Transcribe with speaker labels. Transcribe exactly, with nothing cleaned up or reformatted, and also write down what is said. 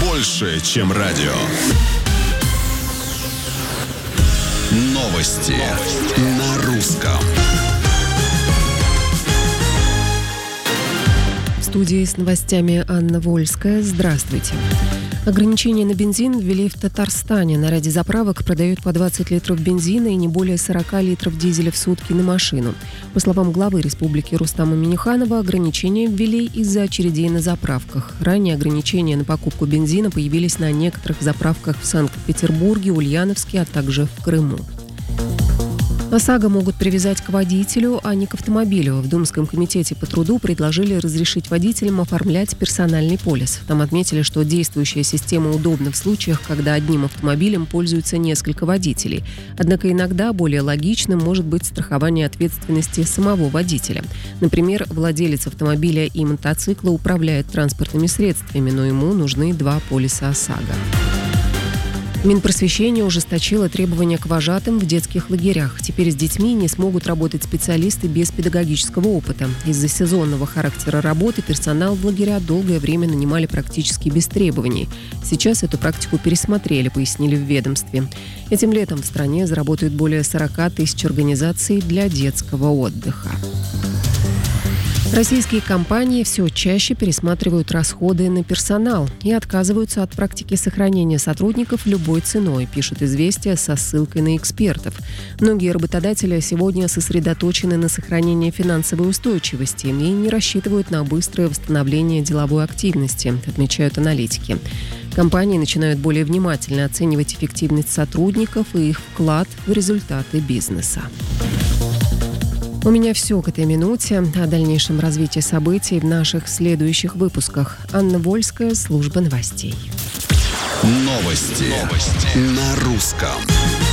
Speaker 1: больше, чем радио. Новости, Новости. на русском.
Speaker 2: В студии с новостями Анна Вольская. Здравствуйте. Ограничения на бензин ввели в Татарстане. На ряде заправок продают по двадцать литров бензина и не более сорок литров дизеля в сутки на машину. По словам главы республики Рустама Минниханова, ограничения ввели из-за очередей на заправках. Ранее ограничения на покупку бензина появились на некоторых заправках в Санкт-Петербурге, Ульяновске, а также в Крыму. ОСАГО могут привязать к водителю, а не к автомобилю. В Думском комитете по труду предложили разрешить водителям оформлять персональный полис. Там отметили, что действующая система удобна в случаях, когда одним автомобилем пользуются несколько водителей. Однако иногда более логичным может быть страхование ответственности самого водителя. Например, владелец автомобиля и мотоцикла управляет транспортными средствами, но ему нужны два полиса ОСАГО. Минпросвещение ужесточило требования к вожатым в детских лагерях. Теперь с детьми не смогут работать специалисты без педагогического опыта. Из-за сезонного характера работы персонал в лагеря долгое время нанимали практически без требований. Сейчас эту практику пересмотрели, пояснили в ведомстве. Этим летом в стране заработают более сорок тысяч организаций для детского отдыха. Российские компании все чаще пересматривают расходы на персонал и отказываются от практики сохранения сотрудников любой ценой, пишет «Известия» со ссылкой на экспертов. Многие работодатели сегодня сосредоточены на сохранении финансовой устойчивости и не рассчитывают на быстрое восстановление деловой активности, отмечают аналитики. Компании начинают более внимательно оценивать эффективность сотрудников и их вклад в результаты бизнеса. У меня все к этой минуте. О дальнейшем развитии событий в наших следующих выпусках. Анна Вольская, служба новостей.
Speaker 1: Новости, Новости. на русском.